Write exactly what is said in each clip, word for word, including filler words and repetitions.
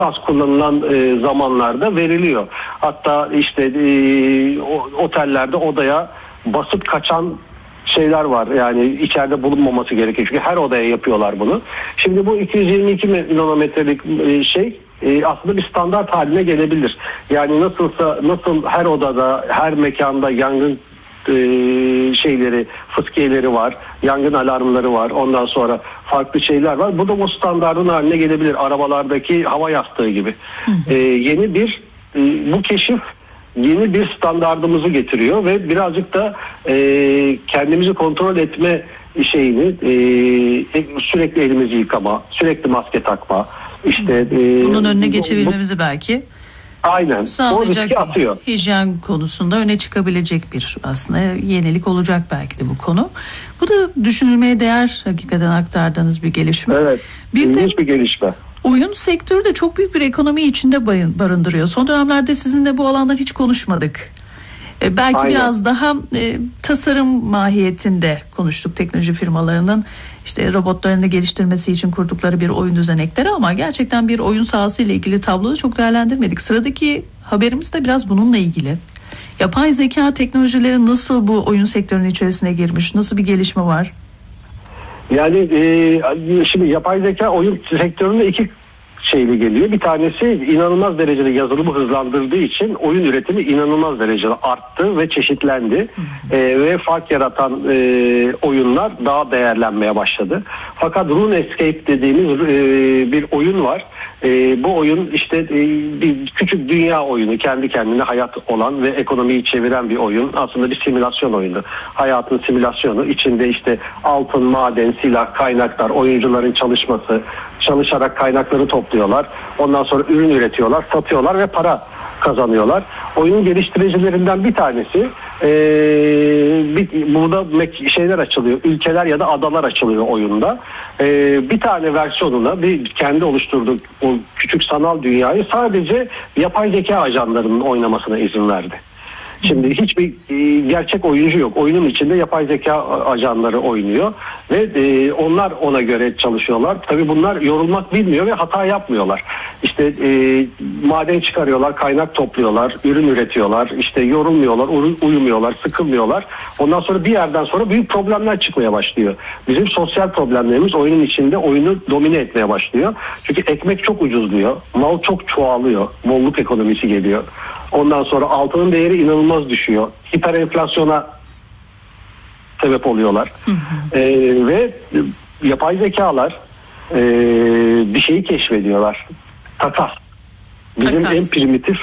az kullanılan e, zamanlarda veriliyor. Hatta işte e, otellerde odaya basıp kaçan şeyler var. Yani içeride bulunmaması gerekiyor. Çünkü her odaya yapıyorlar bunu. Şimdi bu iki yüz yirmi iki nanometrelik e, şey e, aslında bir standart haline gelebilir. Yani nasılsa nasıl her odada, her mekanda yangın e, şeyleri, fıskiyeleri var, yangın alarmları var. Ondan sonra farklı şeyler var. Bu da o standardın haline gelebilir. Arabalardaki hava yastığı gibi. E, yeni bir e, bu keşif yeni bir standardımızı getiriyor ve birazcık da e, kendimizi kontrol etme şeyini e, sürekli elimizi yıkama, sürekli maske takma, işte e, bunun önüne geçebilmemizi bu, belki aynen sağlayacak, atıyor. Hijyen konusunda öne çıkabilecek bir aslında yenilik olacak belki de bu konu. Bu da düşünülmeye değer, hakikaten aktardığınız bir gelişme. Evet, bir ilginç de, bir gelişme. Oyun sektörü de çok büyük bir ekonomi içinde barındırıyor. Son dönemlerde sizinle bu alandan hiç konuşmadık. Ee, belki Aynen. biraz daha e, tasarım mahiyetinde konuştuk, teknoloji firmalarının işte robotlarını geliştirmesi için kurdukları bir oyun düzenekleri, ama gerçekten bir oyun sahası ile ilgili tabloyu çok değerlendirmedik. Sıradaki haberimiz de biraz bununla ilgili. Yapay zeka teknolojileri nasıl bu oyun sektörünün içerisine girmiş? Nasıl bir gelişme var? Yani e, şimdi yapay zeka oyun sektöründe iki şeyle geliyor. Bir tanesi inanılmaz derecede yazılımı hızlandırdığı için oyun üretimi inanılmaz derecede arttı ve çeşitlendi. E, ve fark yaratan e, oyunlar daha değerlenmeye başladı. Fakat RuneScape dediğimiz e, bir oyun var. E, bu oyun işte e, bir küçük dünya oyunu, kendi kendine hayat olan ve ekonomiyi çeviren bir oyun. Aslında bir simülasyon oyunu. Hayatın simülasyonu. İçinde işte altın, maden, silah, kaynaklar, oyuncuların çalışması, çalışarak kaynakları topluyorlar. Ondan sonra ürün üretiyorlar, satıyorlar ve para kazanıyorlar. Oyunun geliştiricilerinden bir tanesi ee, bir, burada şeyler açılıyor, ülkeler ya da adalar açılıyor oyunda. Ee, bir tane versiyonuna bir kendi oluşturduğu o küçük sanal dünyayı sadece yapay zeka ajanlarının oynamasına izin verdi. Şimdi hiçbir e, gerçek oyuncu yok. Oyunun içinde yapay zeka ajanları oynuyor ve e, onlar ona göre çalışıyorlar. Tabii bunlar yorulmak bilmiyor ve hata yapmıyorlar. İşte e, maden çıkarıyorlar, kaynak topluyorlar, ürün üretiyorlar. İşte yorulmuyorlar, uyumuyorlar, sıkılmıyorlar. Ondan sonra bir yerden sonra büyük problemler çıkmaya başlıyor. Bizim sosyal problemlerimiz oyunun içinde oyunu domine etmeye başlıyor. Çünkü ekmek çok ucuzluyor, mal çok çoğalıyor, bolluk ekonomisi geliyor. Ondan sonra altının değeri inanılmaz düşüyor. Hiper enflasyona sebep oluyorlar. Hı hı. Ee, ve yapay zekalar e, bir şeyi keşfediyorlar. Takas. Bizim Takas. en primitif.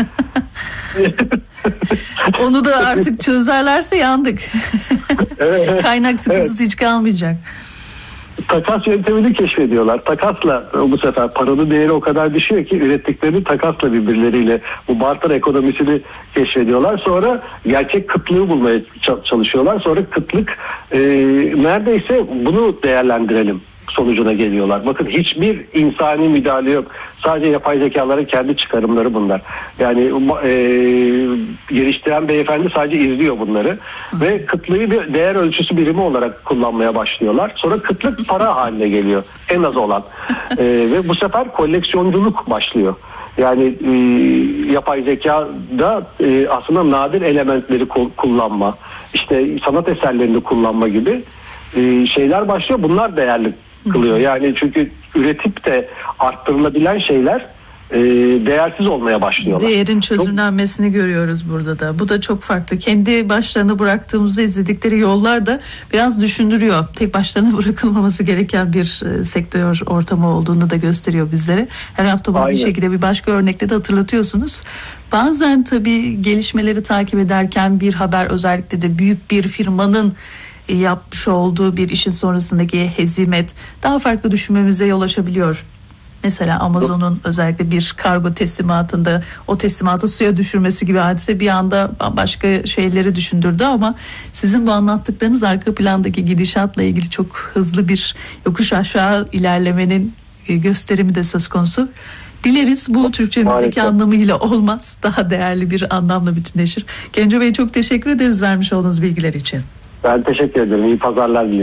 Onu da artık çözerlerse yandık. Evet, kaynak sıkıntısı evet. hiç kalmayacak. Takas yöntemini keşfediyorlar. Takasla bu sefer paranın değeri o kadar düşüyor ki ürettiklerini takasla birbirleriyle bu barter ekonomisini keşfediyorlar. Sonra gerçek kıtlığı bulmaya çalışıyorlar. Sonra kıtlık e, neredeyse bunu değerlendirelim sonucuna geliyorlar. Bakın hiçbir insani müdahale yok. Sadece yapay zekaların kendi çıkarımları bunlar. Yani e, geliştiren beyefendi sadece izliyor bunları. Hı. Ve kıtlığı bir değer ölçüsü birimi olarak kullanmaya başlıyorlar. Sonra kıtlık para haline geliyor. En az olan. e, ve bu sefer koleksiyonculuk başlıyor. Yani e, yapay zekada e, aslında nadir elementleri kullanma, işte sanat eserlerini kullanma gibi e, şeyler başlıyor. Bunlar değerli kılıyor. Yani çünkü üretip de arttırılabilen şeyler e, değersiz olmaya başlıyorlar. Değerin çözümlenmesini çok... görüyoruz burada da. Bu da çok farklı. Kendi başlarına bıraktığımızda izledikleri yollar da biraz düşündürüyor. Tek başlarına bırakılmaması gereken bir e, sektör ortamı olduğunu da gösteriyor bizlere. Her hafta bunu bir şekilde bir başka örnekle de hatırlatıyorsunuz. Bazen tabii gelişmeleri takip ederken bir haber, özellikle de büyük bir firmanın yapmış olduğu bir işin sonrasındaki hezimet daha farklı düşünmemize yol açabiliyor. Mesela Amazon'un özellikle bir kargo teslimatında o teslimatı suya düşürmesi gibi hadise bir anda başka şeyleri düşündürdü, ama sizin bu anlattıklarınız arka plandaki gidişatla ilgili çok hızlı bir yokuş aşağı ilerlemenin gösterimi de söz konusu. Dileriz bu Türkçemizdeki Harika. anlamıyla olmaz, daha değerli bir anlamla bütünleşir. Genco Bey, çok teşekkür ederiz vermiş olduğunuz bilgiler için. Ben teşekkür ederim. İyi pazarlar diliyorum.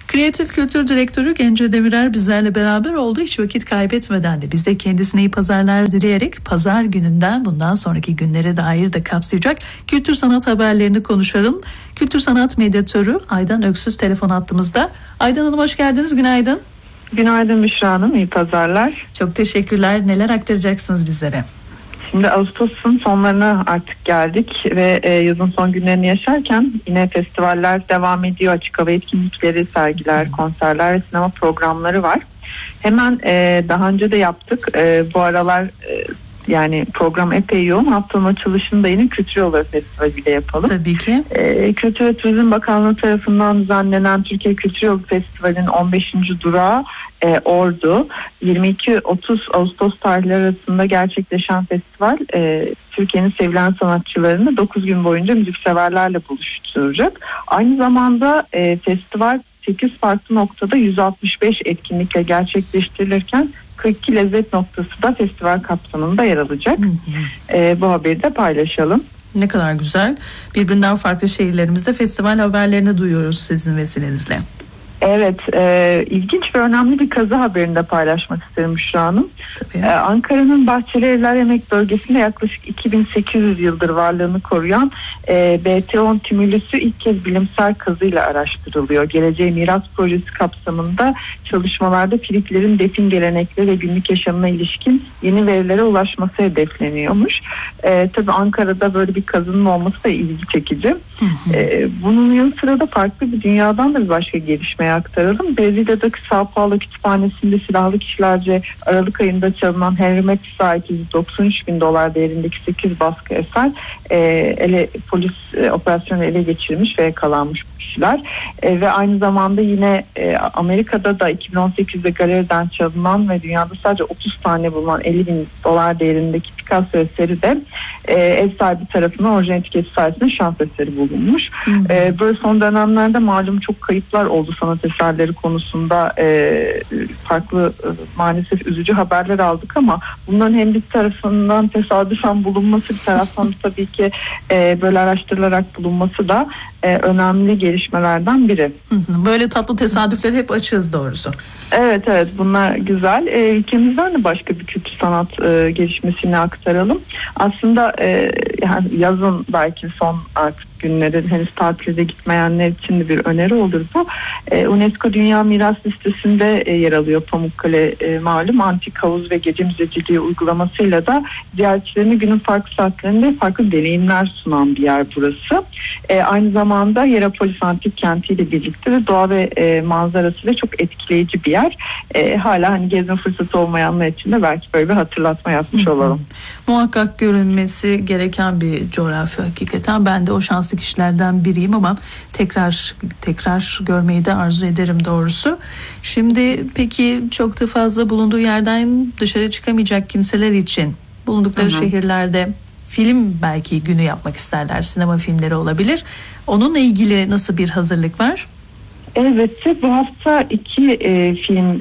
Kreatif Kültür Direktörü Gence Demirer bizlerle beraber oldu. Hiç vakit kaybetmeden de biz de kendisine iyi pazarlar dileyerek pazar gününden bundan sonraki günlere dair de kapsayacak kültür sanat haberlerini konuşalım. Kültür sanat medyatörü Aydan Öksüz telefon hattımızda. Aydan Hanım hoş geldiniz. Günaydın. Günaydın Büşra Hanım. İyi pazarlar. Çok teşekkürler. Neler aktaracaksınız bizlere? Şimdi Ağustos'un sonlarına artık geldik ve e, yazın son günlerini yaşarken yine festivaller devam ediyor. Açık hava etkinlikleri, sergiler, konserler ve sinema programları var. Hemen e, daha önce de yaptık. E, bu aralar e, yani program epey yoğun. Haftanın açılışını da yine Kültür Yolları Festivali ile yapalım. Tabii ki. E, Kültür ve Turizm Bakanlığı tarafından düzenlenen Türkiye Kültür Yolu Festivali'nin on beşinci durağı e, Ordu. yirmi iki otuz Ağustos tarihleri arasında gerçekleşen festival e, Türkiye'nin sevilen sanatçılarını dokuz gün boyunca müzikseverlerle buluşturacak. Aynı zamanda e, festival sekiz farklı noktada yüz altmış beş etkinlikle gerçekleştirilirken kırk iki lezzet noktası da festival kapsamında yer alacak. Hı hı. E, bu haberi de paylaşalım. Ne kadar güzel. Birbirinden farklı şehirlerimizde festival haberlerini duyuyoruz sizin vesilenizle. Evet, e, ilginç ve önemli bir kaza haberini de paylaşmak isterim Büşra Hanım. E, Ankara'nın Bahçeli Evler Yemek Bölgesi'nde yaklaşık iki bin sekiz yüz yıldır varlığını koruyan e, B T on tümülüsü ilk kez bilimsel kazıyla araştırılıyor. Geleceğe Miras Projesi kapsamında çalışmalarda Filiplerin defin gelenekleri ve günlük yaşamına ilişkin yeni verilere ulaşması hedefleniyormuş. E, tabii Ankara'da böyle bir kazının olması da ilgi çekici. Hı hı. E, bunun yanı sıra da farklı bir dünyadan da bir başka gelişmeye aktaralım. Brezilya'daki Sao Paulo kütüphanesinde silahlı kişilerce Aralık ayında çalınan Henry Matiss'e ait yüz doksan üç bin dolar değerindeki sekiz baskı eser e, ele, polis e, operasyonu ele geçirmiş ve yakalanmış kişiler. E, ve aynı zamanda yine e, Amerika'da da iki bin on sekizde galeriden çalınan ve dünyada sadece otuz tane bulunan elli bin dolar değerindeki Picasso eseri de e, ev sahibi tarafından orijinal etiketi sayesinde şans eseri bulunmuş. E, böyle son dönemlerde malum çok kayıplar oldu sanat eserleri konusunda. E, farklı e, maalesef üzücü haberler aldık ama bunların hem bir tarafından tesadüfen bulunması, bir taraftan tabii ki e, böyle araştırılarak bulunması da e, önemli gelişmelerden biri. Böyle tatlı tesadüfleri hep açığız doğrusu. Evet evet bunlar güzel. E, ülkemizden de başka bir kültür sanat e, gelişmesini aktaralım. Aslında e, yani yazın belki son artık günleri henüz tatilde gitmeyenler için de bir öneri olur bu. E, UNESCO Dünya Miras Listesi'nde e, yer alıyor Pamukkale e, malum antik havuz ve gece müzeciliği uygulamasıyla da ziyaretçilerine günün farklı saatlerinde farklı deneyimler sunan bir yer burası. E, aynı zamanda Hierapolis Antik Kenti ile birlikte de doğa ve e, manzarası ve çok etkileyici bir yer. E, hala hani gezme fırsatı olmayanlar için de belki böyle bir hatırlatma yapmış Hı-hı. olalım. Muhakkak görülmesi gereken bir coğrafya hakikaten. Ben de o şanslı kişilerden biriyim ama tekrar tekrar görmeyi de arzu ederim doğrusu. Şimdi peki çok da fazla bulunduğu yerden dışarı çıkamayacak kimseler için bulundukları Hı-hı. şehirlerde film belki günü yapmak isterler. Sinema filmleri olabilir. Onunla ilgili nasıl bir hazırlık var? Elbette bu hafta iki e, film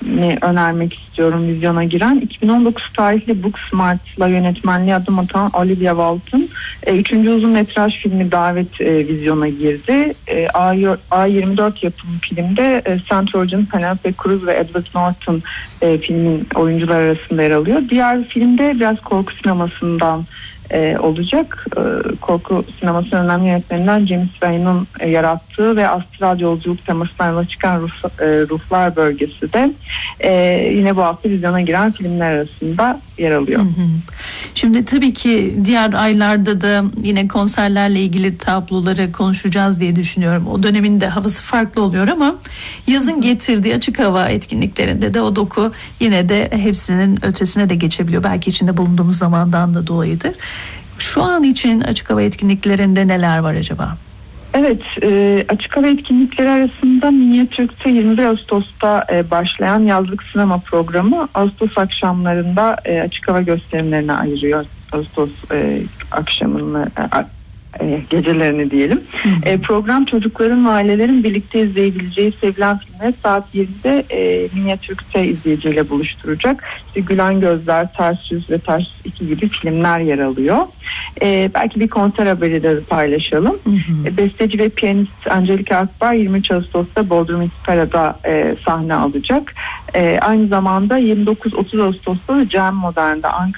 önermek istiyorum vizyona giren. iki bin on dokuz tarihli Booksmart'la yönetmenliğe adım atan Olivia Wilde'ın e, üçüncü uzun metraj filmi Davet e, vizyona girdi. E, A yirmi dört yapımı filmde e, Seth Rogen, Penelope Cruz ve Edward Norton e, filmin oyuncular arasında yer alıyor. Diğer filmde biraz korku sinemasından E, olacak. E, korku sinemasının önemli yönetmeninden James Wan'ın e, yarattığı ve astral yolculuk temasından yola çıkan ruh, e, Ruhlar Bölgesi de e, yine bu hafta vizyona giren filmler arasında yer alıyor. Hı hı. Şimdi tabii ki diğer aylarda da yine konserlerle ilgili tabloları konuşacağız diye düşünüyorum. O dönemin de havası farklı oluyor ama yazın hı hı. getirdiği açık hava etkinliklerinde de o doku yine de hepsinin ötesine de geçebiliyor. Belki içinde bulunduğumuz zamandan da dolayıdır. Şu an için açık hava etkinliklerinde neler var acaba? Evet, e, açık hava etkinlikleri arasında Minyatürk'te yirmi bir Ağustos'ta e, başlayan yazlık sinema programı Ağustos akşamlarında e, açık hava gösterimlerine ayırıyor. Ağustos e, akşamını e, e, gecelerini diyelim. Hı hı. E, program çocukların ve ailelerin birlikte izleyebileceği sevilen filmleri saat yirmide e, Minyatürk'te izleyiciyle buluşturacak. İşte Gülen Gözler, Ters Yüz ve Ters iki gibi filmler yer alıyor. E, belki bir konser haberi de paylaşalım. Hı hı. E, besteci ve piyanist Angelika Akbar yirmi üç Ağustos'ta Bodrum İskara'da e, sahne alacak. E, aynı zamanda yirmi dokuz otuz Ağustos'ta da Cem Modern'de Ankara